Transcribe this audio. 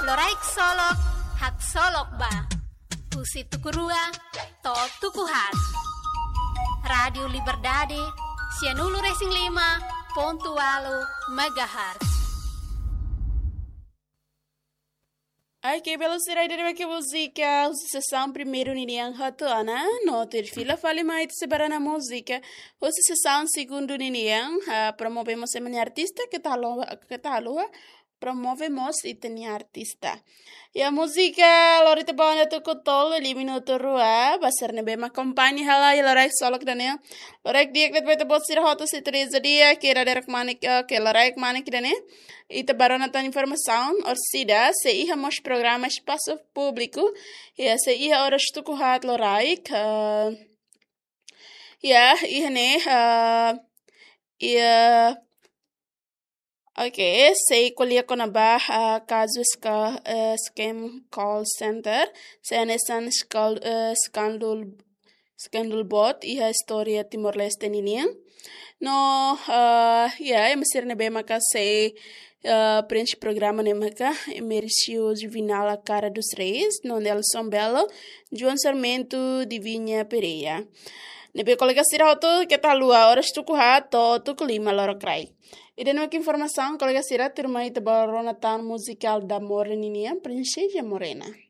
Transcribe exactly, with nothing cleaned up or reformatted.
Loraik solok, hak solok ba. Pusi tukurua, to tukuhat. Radio Liberdade, Cianulu Racing lima, pontualo, megahertz. Ai, que velocidade de que música, sessão primeiro niniang hatu ana, no ter fila fale mais de separar na música, o sessão segundo niniang, promovemos a minha artista que tá lo que tá lo promovemos e tem artista. E a música lorita banda tu kotol li minuto rua, basar nebe ma company hala e lorek solok dane. Lorek dia que vai te bot sir hoto se três dia que era derek manik que lorek manik dane. E te barona tan informação, orsida, se iha mos programa espaço público, e se iha horas tu kuhat lorek. Ya, iha ne, ia Okay, sei colher com a barra casos que uh, scam call center, se é nesse scandal scandal bot e a história Timor-Leste ninguém. No, uh, yeah, é mesmo nebe maka sei uh, preenche programa ne maka emergiu juvenal a cara dos reis, no Nelson Belo, João Sarmento Divinha Pereira. Nebe colega sirato que tá lua horas tu kuhato tu klima loro crai. E de novo informação, colega Sira, turma ita baronatan musical da Moreninha, Princesa Morena.